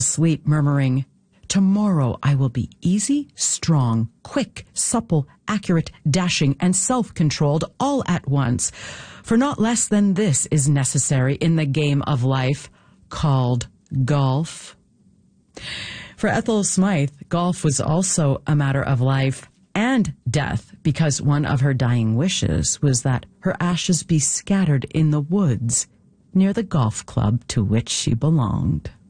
asleep, murmuring, "Tomorrow I will be easy, strong, quick, supple, accurate, dashing, and self-controlled all at once. For not less than this is necessary in the game of life called golf." For Ethel Smythe, golf was also a matter of life and death, because one of her dying wishes was that her ashes be scattered in the woods near the golf club to which she belonged.